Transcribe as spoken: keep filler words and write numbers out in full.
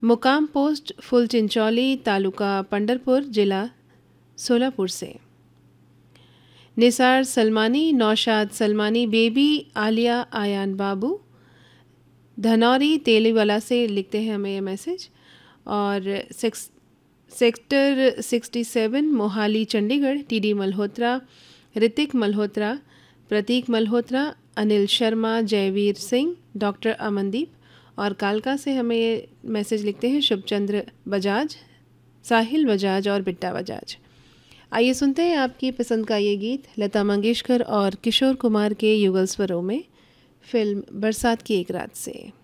मुकाम post full चिंचौली, taluka Pandharpur, जिला सोलापुर से। निसार सलमानी, नौशाद सलमानी, बेबी आलिया आयान बाबू, धनौरी तेलीवाला से लिखते हैं हमें ये मैसेज। और six sector sixty seven Mohali Chandigarh, TD Malhotra, Hrithik Malhotra, प्रतीक मल्होत्रा, अनिल शर्मा, जयवीर सिंह, डॉक्टर अमनदीप। और कालका से हमें ये मैसेज लिखते हैं शुभचंद्र बजाज, साहिल बजाज और बिट्टा बजाज। आइए सुनते हैं आपकी पसंद का ये गीत लता मंगेशकर और किशोर कुमार के युगल स्वरों में, फिल्म बरसात की एक रात से।